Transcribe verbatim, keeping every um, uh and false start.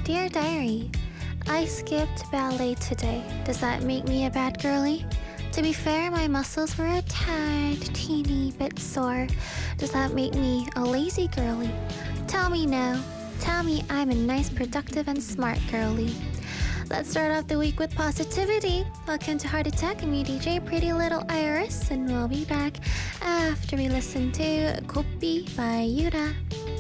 Dear Diary, I skipped ballet today. Does that make me a bad girly? To be fair, my muscles were a tad teeny bit sore. Does that make me a lazy girly? Tell me now. Tell me I'm a nice, productive, and smart girly. Let's start off the week with positivity. Welcome to Heart Attack. I'm your D J, Pretty Little Iris, and we'll be back after we listen to Kopi by Yura.